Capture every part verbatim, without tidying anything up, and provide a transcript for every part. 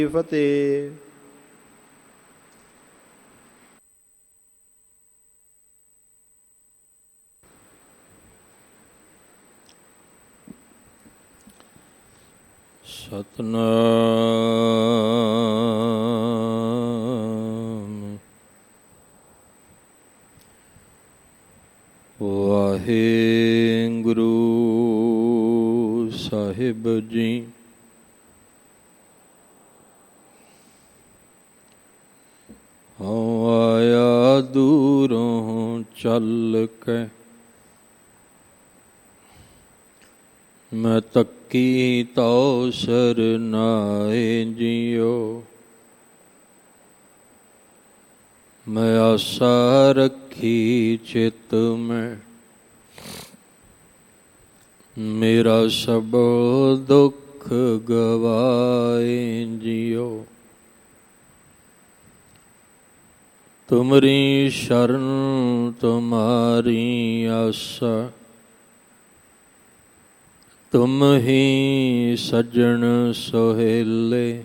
ਫਤਿਹ। ਸਤਨਾਮ ਵਾਹਿਗੁਰੂ ਸਾਹਿਬ ਜੀ। ਹਉ ਆਇਆ ਦੂਰੋਂ ਚੱਲ ਕੇ, ਮੈਂ ਤੱਕੀ ਤਉ ਸਰਨਾਏ ਜਿਉ। ਮੈਂ ਆਸਾ ਰੱਖੀ ਚਿਤ ਮੈਂ, ਮੇਰਾ ਸਭ ਦੁੱਖ ਗਵਾਏ ਜਿਉ। ਤੁਮਰੀ ਸ਼ਰਨ ਤੁਮਾਰੀ ਆਸਾ, ਤੁਮ ਹੀ ਸੱਜਣ ਸੁਹੇਲੇ।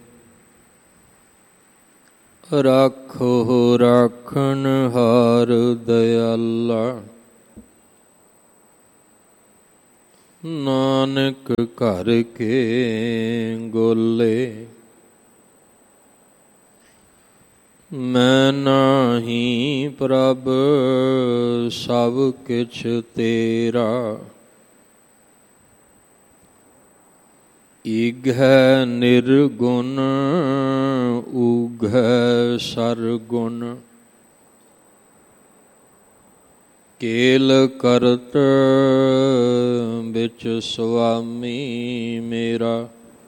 ਰਾਖੋ ਰਾਖਣ ਹਾਰ ਦਇਆਲਾ, ਨਾਨਕ ਘਰ ਕੇ ਗੋਲੇ। ਮੈਂ ਨਾਹੀਂ ਪ੍ਰਭ ਸਭ ਕਿਛ ਤੇਰਾ, ਈਘੈ ਨਿਰਗੁਣ ਊਘੈ ਸਰਗੁਣ। ਕੇਲ ਕਰਤ ਵਿੱਚ ਸੁਆਮੀ ਮੇਰਾ,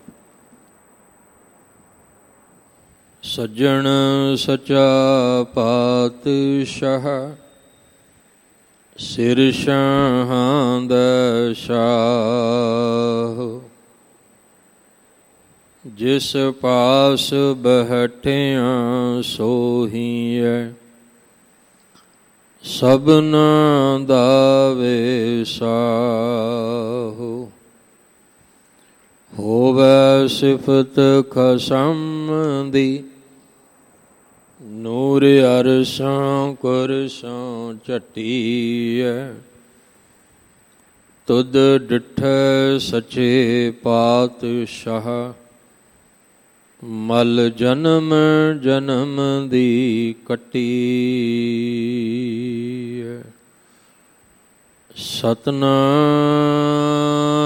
ਸੱਜਣ ਸਚਾ ਪਾਤਸ਼ਾਹ। ਸਿਰ ਸ਼ਾਹਾਂ ਦਾ ਸ਼ਾਹ, ਜਿਸ ਪਾਸ ਬਹਿਠਿਆ ਸੋਹੀਐ। ਸਭਨਾ ਦਾ ਵੇਸਾਹੁ, ਹੋਵੈ ਸਿਫਤ ਖਸਮ ਦੀ। ਨੂਰ ਅਰਸ਼ਾਂ ਕੁਰਸ਼ਾਂ ਝਟੀਐ, ਤੁਧ ਡਿਠੈ ਸੱਚੇ ਪਾਤਸ਼ਾਹ। ਮਲ ਜਨਮ ਜਨਮ ਦੀ ਕੱਟੀ ਐ। ਸਤਨਾਮ